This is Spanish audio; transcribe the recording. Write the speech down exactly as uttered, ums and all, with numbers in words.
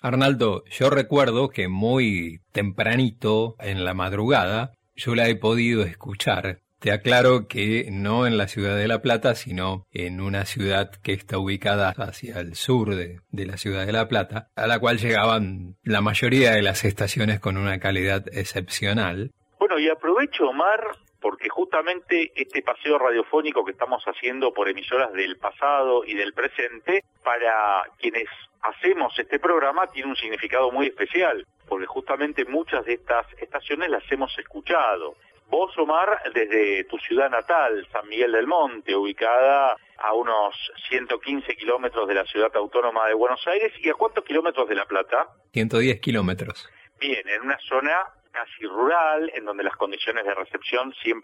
Arnaldo, yo recuerdo que muy tempranito, en la madrugada, yo la he podido escuchar. Te aclaro que no en la ciudad de La Plata, sino en una ciudad que está ubicada hacia el sur de, de la ciudad de La Plata, a la cual llegaban la mayoría de las estaciones con una calidad excepcional. Bueno, y aprovecho, Omar, porque justamente este paseo radiofónico que estamos haciendo por emisoras del pasado y del presente, para quienes hacemos este programa, tiene un significado muy especial, porque justamente muchas de estas estaciones las hemos escuchado. Vos, Omar, desde tu ciudad natal, San Miguel del Monte, ubicada a unos ciento quince kilómetros de la ciudad autónoma de Buenos Aires, ¿y a cuántos kilómetros de La Plata? ciento diez kilómetros. Bien, en una zona casi rural, en donde las condiciones de recepción siempre